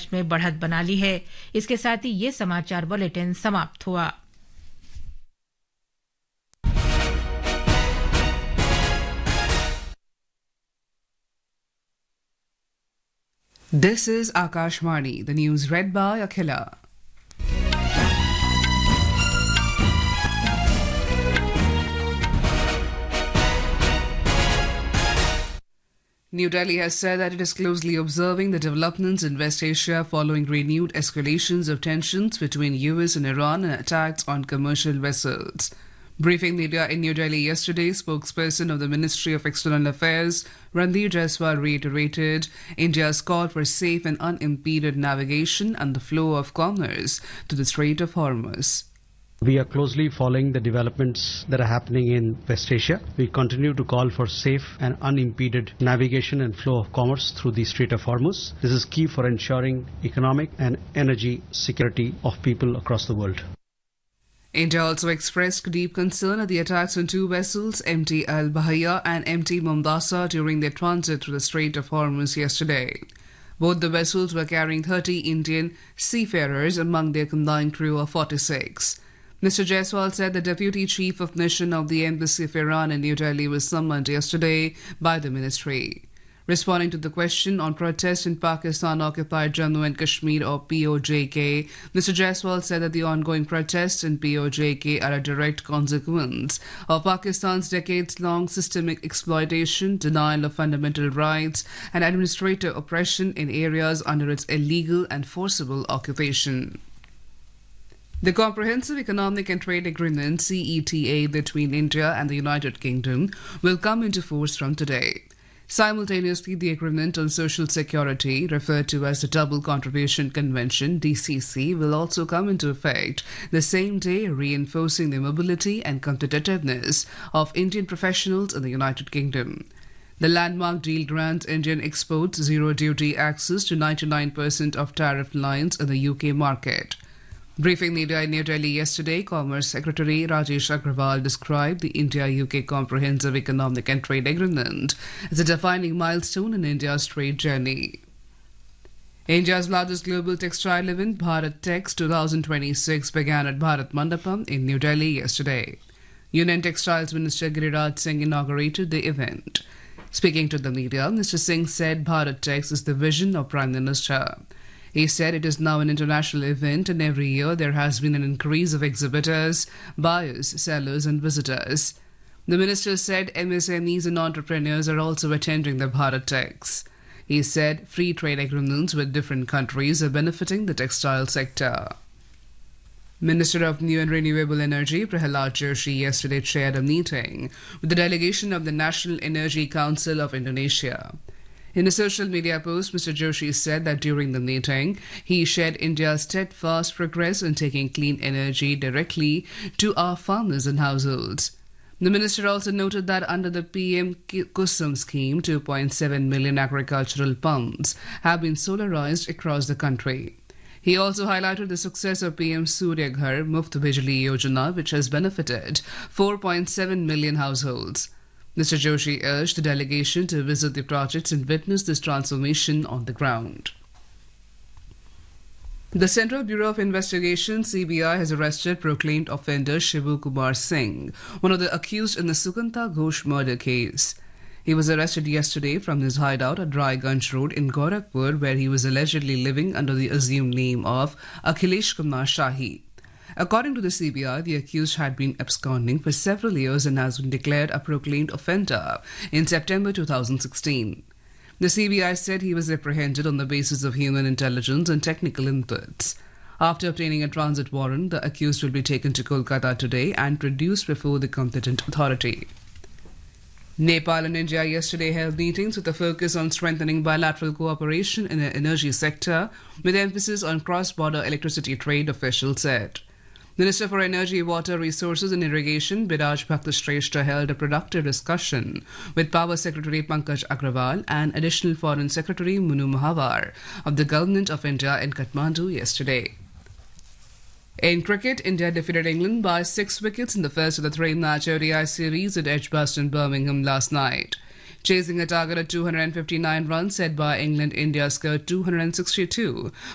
खर्च में बढ़त बना ली है। इसके साथ ही ये समाचार बुलेटिन समाप्त हुआ। This is Akashvani, the news read by Akhila. New Delhi has said that it is closely observing the developments in West Asia following renewed escalations of tensions between US and Iran and attacks on commercial vessels. Briefing media in New Delhi yesterday, spokesperson of the Ministry of External Affairs, Ranveer Jaiswal, reiterated India's call for safe and unimpeded navigation and the flow of commerce to the Strait of Hormuz. We are closely following the developments that are happening in West Asia. We continue to call for safe and unimpeded navigation and flow of commerce through the Strait of Hormuz. This is key for ensuring economic and energy security of people across the world. India also expressed deep concern at the attacks on two vessels, MT Al Bahia and MT Mombasa, during their transit through the Strait of Hormuz yesterday. Both the vessels were carrying 30 Indian seafarers among their combined crew of 46. Mr. Jaiswal said the Deputy Chief of Mission of the Embassy of Iran in New Delhi was summoned yesterday by the ministry. Responding to the question on protests in Pakistan-occupied Jammu and Kashmir or POJK, Mr. Jaiswal said that the ongoing protests in POJK are a direct consequence of Pakistan's decades-long systemic exploitation, denial of fundamental rights, and administrative oppression in areas under its illegal and forcible occupation. The Comprehensive Economic and Trade Agreement, CETA, between India and the United Kingdom will come into force from today. Simultaneously, the Agreement on Social Security, referred to as the Double Contribution Convention, DCC, will also come into effect the same day, reinforcing the mobility and competitiveness of Indian professionals in the United Kingdom. The landmark deal grants Indian exports zero-duty access to 99% of tariff lines in the UK market. Briefing media in New Delhi yesterday, Commerce Secretary Rajesh Agrawal described the India-UK Comprehensive Economic and Trade Agreement as a defining milestone in India's trade journey. India's largest global textile event, Bharat Tex 2026, began at Bharat Mandapam in New Delhi yesterday. Union Textiles Minister Giriraj Singh inaugurated the event. Speaking to the media, Mr. Singh said Bharat Tex is the vision of Prime Minister. He said it is now an international event and every year there has been an increase of exhibitors, buyers, sellers and visitors. The minister said MSMEs and entrepreneurs are also attending the Bharat Tex. He said free trade agreements with different countries are benefiting the textile sector. Minister of New and Renewable Energy Prahalad Joshi yesterday chaired a meeting with the delegation of the National Energy Council of Indonesia. In a social media post, Mr. Joshi said that during the meeting, he shared India's steadfast progress in taking clean energy directly to our farmers and households. The minister also noted that under the PM Kusum scheme, 2.7 million agricultural pumps have been solarized across the country. He also highlighted the success of PM Surya Ghar Muft Bijli Yojana, which has benefited 4.7 million households. Mr. Joshi urged the delegation to visit the projects and witness this transformation on the ground. The Central Bureau of Investigation, CBI, has arrested proclaimed offender Shivu Kumar Singh, one of the accused in the Sukanta Ghosh murder case. He was arrested yesterday from his hideout at Raiganj Road in Gorakhpur, where he was allegedly living under the assumed name of Akhilesh Kumar Shahi. According to the CBI, the accused had been absconding for several years and has been declared a proclaimed offender in September 2016. The CBI said he was apprehended on the basis of human intelligence and technical inputs. After obtaining a transit warrant, the accused will be taken to Kolkata today and produced before the competent authority. Nepal and India yesterday held meetings with a focus on strengthening bilateral cooperation in the energy sector, with emphasis on cross-border electricity trade, officials said. Minister for Energy, Water Resources and Irrigation, Biraj Bhaktashrestha, held a productive discussion with Power Secretary Pankaj Agrawal and Additional Foreign Secretary Munu Mahawar of the Government of India in Kathmandu yesterday. In cricket, India defeated England by 6 wickets in the first of the 3-match ODI series at Edgbaston, Birmingham last night. Chasing a target of 259 runs set by England, India scored 262